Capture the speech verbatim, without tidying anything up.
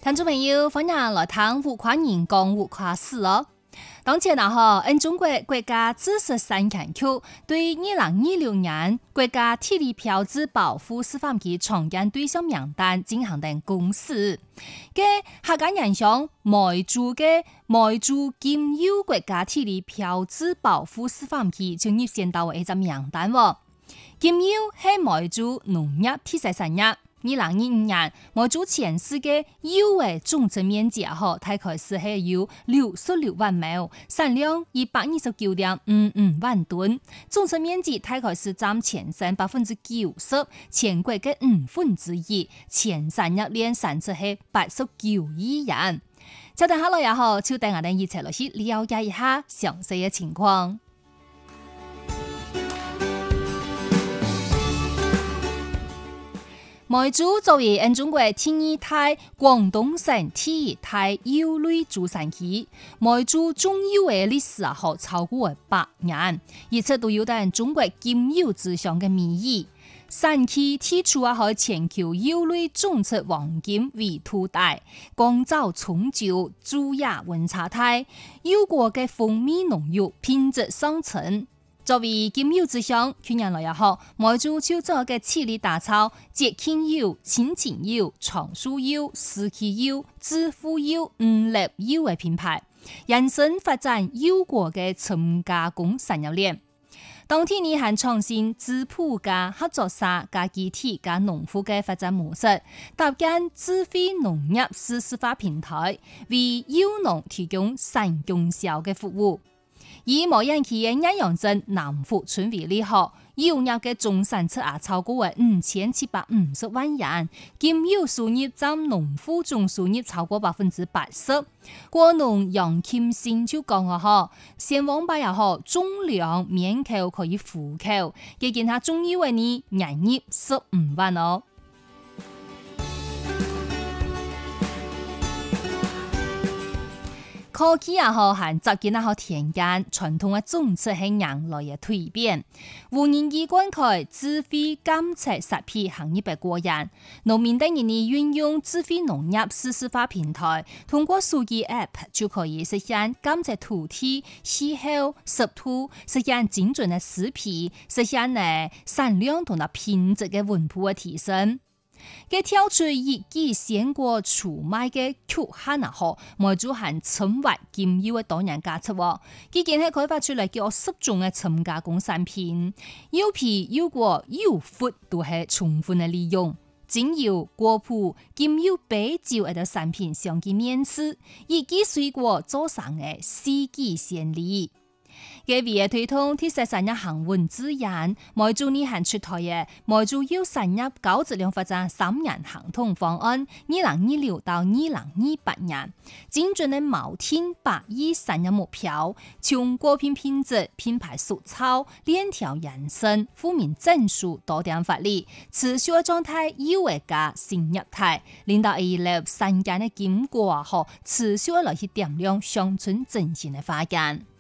聽眾朋友，歡迎來聽胡跨人講胡跨史哦。當前啊，嗬，因中國國家知識產權局對二零二六年國家地理標誌保護示範區重建對象名單進行定公示。嘅客家人鄉梅州嘅梅州金優國家地理標誌保護示範區就入選到一個名單喎。金優係梅州農業特色產業。二零二五年，梅州全市嘅優嘅種植面積啊，大概是係有六十六萬畝，產量一百二十九點五五萬噸，種植面積大概是佔全省百分之九十，全國嘅五分之一，全產業鏈產值係八十九億元。接住下來也好，就帶我哋一齊落去了解一下詳細嘅情況。梅州作為因中國第二大廣東省第一大優類主產區，梅州種優嘅歷史啊，好超過百年，一直都有但中國金優之鄉嘅美譽。產區提出啊，係全球優類種植黃金為土地，光照充足，豬野溫差大，優國嘅風味濃郁，品質上乘。作為金優之鄉，去年來也好，梅州就做嘅致力打造節慶優、親情優、長壽優、四季優、致富優、五粒優嘅品牌，延伸發展優國嘅深加工產業鏈。當天呢，還創新質樸加合作社加集體加農戶嘅發展模式，搭建智慧農業數字化平台，為優農提供產供銷嘅服務。以梅縣區嘅安陽鎮南福村為例，嗬，優業嘅總產值啊超過五千七百五十萬元，金優收入佔農戶總收入超過百分之八十。果農楊kim星就講啊，嗬，先往白也好，種糧免扣可以戶口，佢見他種優嘅呢年入十五萬哦。科技啊，好含雜件啊，好田間傳統嘅種植係人類嘅蛻變。無人機灌溉智慧監測設備行業嘅過人，農民等人呢運用智慧農業數字化平台，通過數據 App 就可以實現監測土地、氣候、濕度，實現精準嘅識別，實現呢產量同埋品質嘅穩步嘅提升。佢跳出一季鮮果出賣嘅局限啊！嗬，梅州含稱為金優嘅多年價值喎，佢竟係開發出嚟叫十種嘅深加工產品，優皮、優果、優麩都係充分嘅利用。精優、果脯、金優白酒嘅產品相繼面世，一季水果做成嘅四季鮮梨。嘅為嘅推動特色產業行穩致遠，梅州呢還出台嘅梅州優產業高質量發展三年行動方案，二零二六到二零二八年，精準嘅錨定百億產業目標，從果品品質、品牌塑造、鏈條延伸、富民證書多點發力，持續狀態優為加新業態，令到一粒產業嘅經過和持續來去點亮鄉村振興嘅發展。